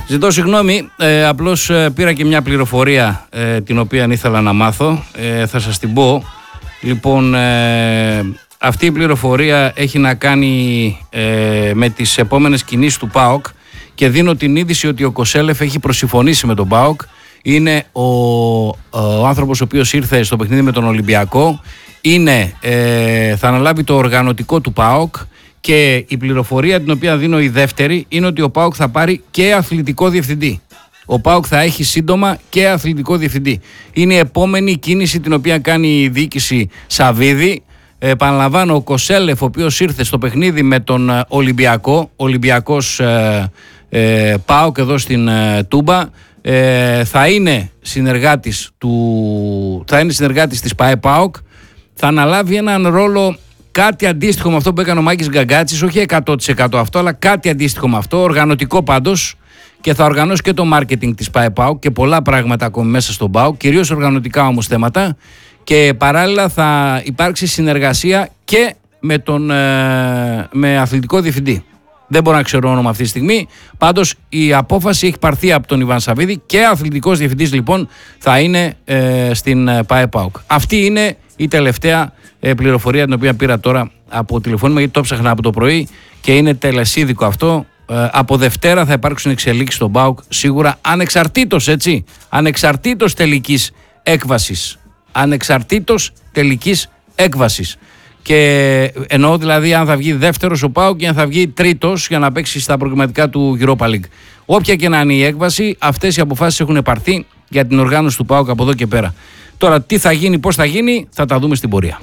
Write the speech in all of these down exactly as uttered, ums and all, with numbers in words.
Ζητώ συγγνώμη, ε, απλώς ε, πήρα και μια πληροφορία ε, την οποία ήθελα να μάθω, ε, θα σας την πω. Λοιπόν, ε, αυτή η πληροφορία έχει να κάνει ε, με τις επόμενες κινήσεις του ΠΑΟΚ και δίνω την είδηση ότι ο Κοσέλεφ έχει προσυμφωνήσει με τον ΠΑΟΚ. Είναι ο, ο άνθρωπος ο οποίος ήρθε στο παιχνίδι με τον Ολυμπιακό, είναι, ε, θα αναλάβει το οργανωτικό του ΠΑΟΚ. Και η πληροφορία την οποία δίνω η δεύτερη είναι ότι ο ΠΑΟΚ θα πάρει και αθλητικό διευθυντή. Ο ΠΑΟΚ θα έχει σύντομα και αθλητικό διευθυντή. Είναι η επόμενη κίνηση την οποία κάνει η διοίκηση Σαββίδη. Ε, επαναλαμβάνω, ο Κοσέλεφ, ο οποίος ήρθε στο παιχνίδι με τον Ολυμπιακό, Ολυμπιακός ε, ε, ΠΑΟΚ εδώ στην ε, Τούμπα, ε, θα είναι συνεργάτης του, θα είναι συνεργάτης της ΠΑΕ ΠΑΟΚ, θα αναλάβει έναν ρόλο κάτι αντίστοιχο με αυτό που έκανε ο Μάκης Γκαγκάτσης, όχι εκατό τοις εκατό αυτό, αλλά κάτι αντίστοιχο με αυτό, οργανωτικό πάντως, και θα οργανώσει και το marketing της ΠΑΕ ΠΑΟΚ και πολλά πράγματα ακόμη μέσα στον ΠΑΟΚ, κυρίως οργανωτικά όμως θέματα, και παράλληλα θα υπάρξει συνεργασία και με τον ε, με αθλητικό διευθυντή. Δεν μπορώ να ξέρω όνομα αυτή τη στιγμή. Πάντως η απόφαση έχει πάρθει από τον Ιβάν Σαββίδη και αθλητικός διευθυντής λοιπόν θα είναι ε, στην ΠΑΕ ΠΑΟΚ. Αυτή είναι η τελευταία ε, πληροφορία την οποία πήρα τώρα από τηλεφώνημα, γιατί το ψάχνα από το πρωί και είναι τελεσίδικο αυτό. Ε, από Δευτέρα θα υπάρξουν εξελίξεις στον ΠΑΟΚ σίγουρα, ανεξαρτήτως, έτσι, ανεξαρτήτως τελικής έκβασης. Ανεξαρτήτως τελικής έκβασης. Και εννοώ δηλαδή αν θα βγει δεύτερος ο ΠΑΟΚ και αν θα βγει τρίτος για να παίξει στα προκριματικά του Europa League. Όποια και να είναι η έκβαση, αυτές οι αποφάσεις έχουν πάρθει για την οργάνωση του ΠΑΟΚ από εδώ και πέρα. Τώρα τι θα γίνει, πώς θα γίνει, θα τα δούμε στην πορεία.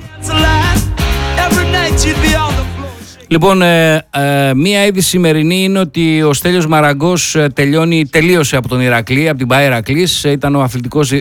Λοιπόν, ε, ε, μία είδηση σημερινή είναι ότι ο Στέλιος Μαραγκός τελειώνει, τελείωσε από τον Ηρακλή, από την ΠΑΕ Ηρακλής. Ήταν ο αθλητικός